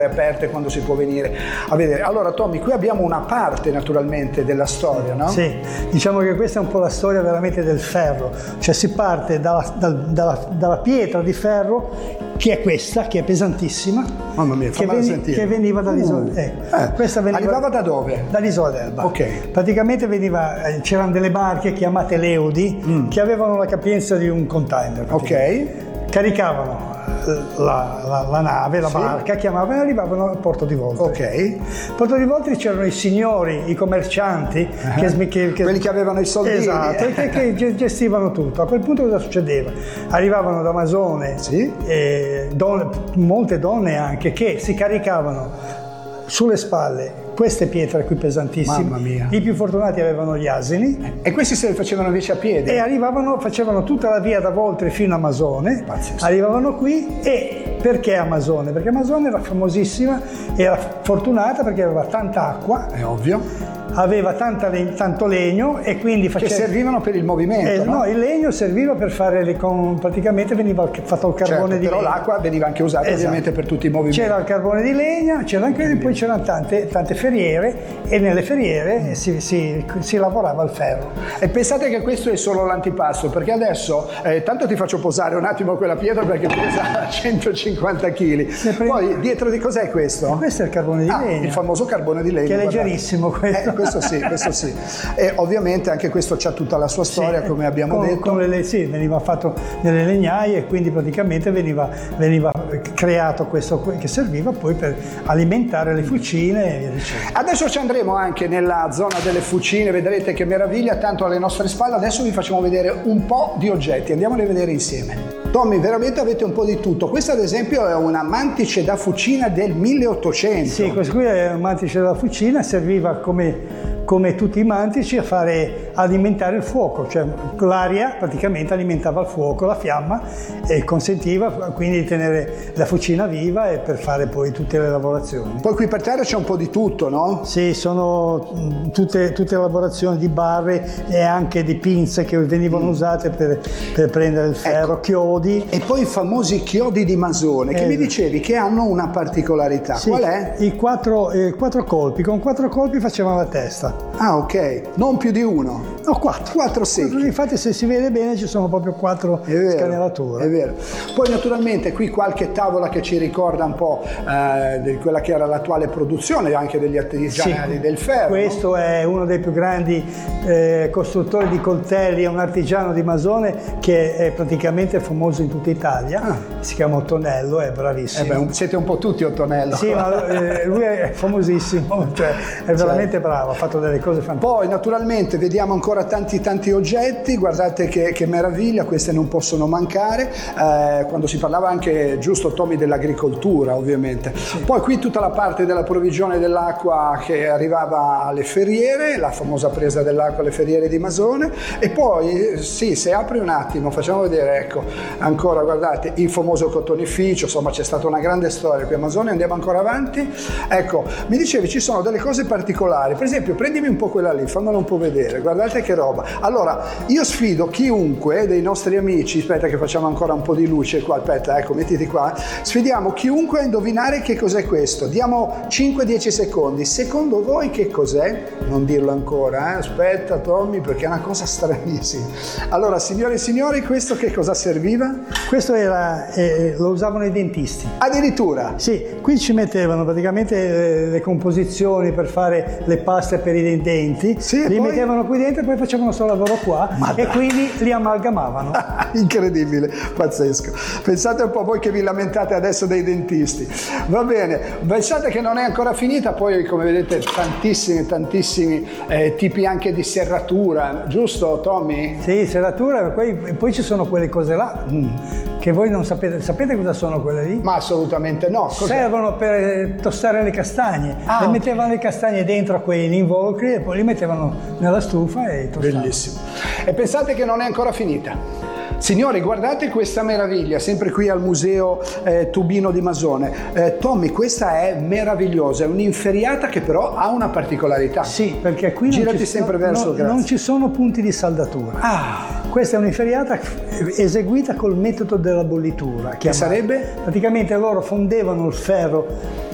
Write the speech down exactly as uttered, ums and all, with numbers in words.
aperte quando si può venire a vedere. Allora Tommy, qui abbiamo una parte naturalmente della storia, no? Sì, diciamo che questa è un po' la storia veramente del ferro, cioè si parte dalla, dalla, dalla, dalla pietra di ferro, che è questa, che è pesantissima. Mamma mia, che, veni, che veniva dall'isola uh, eh, eh, questa veniva, arrivava da dove? Dall'isola d'Elba. Ok. Praticamente veniva, c'erano delle barche chiamate Leudi mm. che avevano la capienza di un container. Ok. Caricavano La, la, la nave, la sì. barca, chiamavano e arrivavano al porto di Voltri. Ok. Al porto di Voltri c'erano i signori, i commercianti, uh-huh. che, che, che, quelli che avevano i soldini. Esatto, che, che gestivano tutto. A quel punto cosa succedeva? Arrivavano da Masone, sì. e donne, molte donne anche, che si caricavano sulle spalle queste pietre qui pesantissime. Mamma mia. I più fortunati avevano gli asini. E questi se li facevano invece a piedi? E arrivavano, facevano tutta la via da Voltri fino a Masone. Pazzesco. Arrivavano qui. E perché a Masone? Perché Masone era famosissima, era fortunata perché aveva tanta acqua. È ovvio. Aveva tanta, tanto legno e quindi faceva... Che servivano per il movimento, eh, no? No, il legno serviva per fare le con... praticamente veniva fatto il carbone certo, di però legna. l'acqua veniva anche usata, esatto, ovviamente per tutti i movimenti. C'era il carbone di legna, c'era anche e poi c'erano tante, tante ferriere e nelle ferriere mm. si, si, si lavorava il ferro. E pensate che questo è solo l'antipasto, perché adesso, eh, tanto ti faccio posare un attimo quella pietra perché pesa centocinquanta chili. Poi dietro di cos'è questo? Questo è il carbone di ah, legna. Il famoso carbone di legna. Che è leggerissimo questo. Eh, questo sì, questo sì. E ovviamente anche questo c'ha tutta la sua storia, sì, come abbiamo con, detto. Con le, sì, veniva fatto nelle legnaie e quindi praticamente veniva, veniva creato questo che serviva poi per alimentare le fucine e via dicendo. Adesso ci andremo anche nella zona delle fucine, vedrete che meraviglia, tanto alle nostre spalle. Adesso vi facciamo vedere un po' di oggetti, andiamoli a vedere insieme. Tommy, veramente avete un po' di tutto. Questa ad esempio è una mantice da fucina del milleottocento. Sì, questo qui è una mantice da fucina, serviva come come tutti i mantici a fare alimentare il fuoco, cioè l'aria praticamente alimentava il fuoco, la fiamma, e consentiva quindi di tenere la fucina viva e per fare poi tutte le lavorazioni. Poi qui per terra c'è un po' di tutto, no? Sì, sono tutte, tutte lavorazioni di barre e anche di pinze che venivano mm. usate per, per prendere il ferro, ecco. Chiodi. E poi i famosi chiodi di Masone, che eh. mi dicevi che hanno una particolarità. Sì, qual è? I quattro, eh, quattro colpi, con quattro colpi facevano la testa. Ah, ok, non più di uno. No, quattro. Quattro secchi. Infatti se si vede bene ci sono proprio quattro scanalature. È vero. Poi naturalmente qui qualche tavola che ci ricorda un po' eh, di quella che era l'attuale produzione anche degli artigiani sì, del ferro. Questo no? È uno dei più grandi eh, costruttori di coltelli, è un artigiano di Masone che è praticamente famoso in tutta Italia. Ah. Si chiama Ottonello, è bravissimo. Eh beh, siete un po' tutti Ottonello. Sì, ma eh, lui è famosissimo, cioè è veramente certo. bravo, ha fatto delle cose fantastiche. Poi naturalmente vediamo ancora tanti tanti oggetti, guardate che, che meraviglia, queste non possono mancare, eh, quando si parlava anche, giusto Tommy, dell'agricoltura ovviamente. Sì. Poi qui tutta la parte della provvigione dell'acqua che arrivava alle ferriere, la famosa presa dell'acqua alle ferriere di Masone, e poi sì, se apri un attimo facciamo vedere, ecco, ancora guardate il famoso cotonificio, insomma c'è stata una grande storia qui a Masone, andiamo ancora avanti. Ecco, mi dicevi ci sono delle cose particolari, per esempio prendimi un po' quella lì, fammela un po' vedere, guardate che roba. Allora, io sfido chiunque dei nostri amici, aspetta che facciamo ancora un po' di luce qua, aspetta, ecco, mettiti qua, sfidiamo chiunque a indovinare che cos'è questo, diamo cinque dieci secondi, secondo voi che cos'è? Non dirlo ancora, eh? Aspetta Tommy, perché è una cosa stranissima. Allora, signore e signori, questo che cosa serviva? Questo era, eh, lo usavano i dentisti. Addirittura? Sì, qui ci mettevano praticamente le, le composizioni per fare le paste per i denti, sì, li poi... mettevano qui dentro e poi facevano questo lavoro qua. Ma e dai. Quindi li amalgamavano. Incredibile, pazzesco. Pensate un po' voi che vi lamentate adesso dei dentisti. Va bene, pensate che non è ancora finita, poi come vedete tantissimi, tantissimi eh, tipi anche di serratura, giusto Tommy? Sì, serratura, poi, poi ci sono quelle cose là mm, che voi non sapete, sapete cosa sono quelle lì? Ma assolutamente no. Cos'è? Servono per tostare le castagne, ah, le okay. mettevano le castagne dentro a quegli involucri e poi li mettevano nella stufa e tostavano. Bellissimo. E pensate che non è ancora finita. Signori, guardate questa meraviglia, sempre qui al Museo eh, Tubino di Masone. Eh, Tommy, questa è meravigliosa, è un'inferriata che però ha una particolarità. Sì, perché qui Girati non ci, sempre no, verso, no, grazie. non ci sono punti di saldatura. Ah. Questa è un'inferriata eseguita col metodo della bollitura. Che sarebbe? Praticamente loro fondevano il ferro